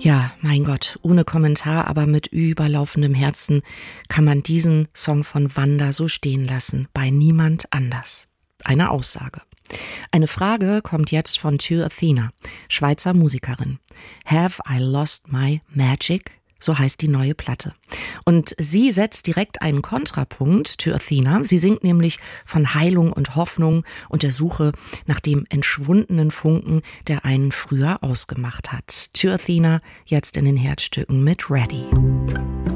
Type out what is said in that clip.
Ja, mein Gott, ohne Kommentar, aber mit überlaufendem Herzen kann man diesen Song von Wanda so stehen lassen, bei niemand anders. Eine Aussage. Eine Frage kommt jetzt von To Athena, Schweizer Musikerin. Have I lost my magic? So heißt die neue Platte. Und sie setzt direkt einen Kontrapunkt, To Athena. Sie singt nämlich von Heilung und Hoffnung und der Suche nach dem entschwundenen Funken, der einen früher ausgemacht hat. To Athena jetzt in den Herzstücken mit Ready.